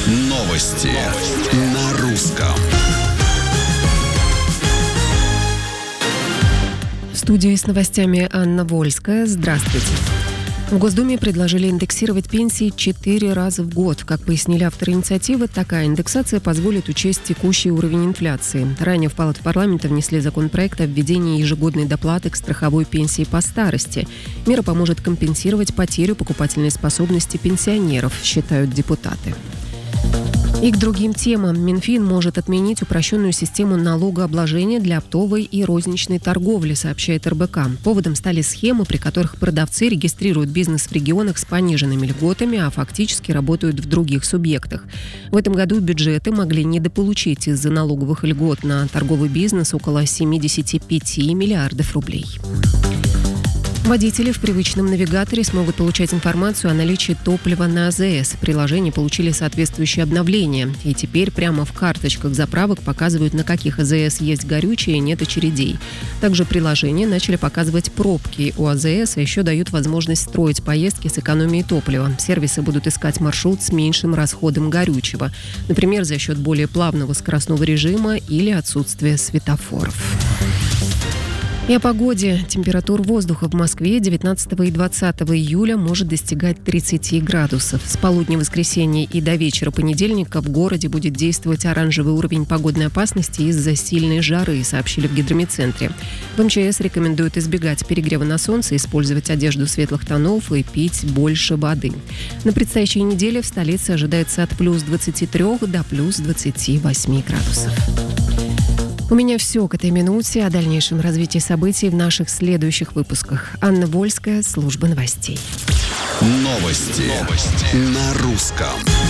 Новости на русском. В студии с новостями Анна Вольская. Здравствуйте. В Госдуме предложили индексировать пенсии 4 раза в год. Как пояснили авторы инициативы, такая индексация позволит учесть текущий уровень инфляции. Ранее в Палату парламента внесли законопроект о введении ежегодной доплаты к страховой пенсии по старости. Мера поможет компенсировать потерю покупательной способности пенсионеров, считают депутаты. И к другим темам. Минфин может отменить упрощенную систему налогообложения для оптовой и розничной торговли, сообщает РБК. Поводом стали схемы, при которых продавцы регистрируют бизнес в регионах с пониженными льготами, а фактически работают в других субъектах. В этом году бюджеты могли недополучить из-за налоговых льгот на торговый бизнес около 75 миллиардов рублей. Водители в привычном навигаторе смогут получать информацию о наличии топлива на АЗС. В приложении получили соответствующее обновление. И теперь прямо в карточках заправок показывают, на каких АЗС есть горючее и нет очередей. Также приложение начали показывать пробки у АЗС, а еще дают возможность строить поездки с экономией топлива. Сервисы будут искать маршрут с меньшим расходом горючего. Например, за счет более плавного скоростного режима или отсутствия светофоров. И о погоде. Температура воздуха в Москве 19 и 20 июля может достигать 30 градусов. С полудня воскресенья и до вечера понедельника в городе будет действовать оранжевый уровень погодной опасности из-за сильной жары, сообщили в гидрометцентре. В МЧС рекомендуют избегать перегрева на солнце, использовать одежду светлых тонов и пить больше воды. На предстоящей неделе в столице ожидается от плюс 23 до плюс 28 градусов. У меня все к этой минуте. О дальнейшем развитии событий в наших следующих выпусках. Анна Вольская, служба новостей. Новости на русском.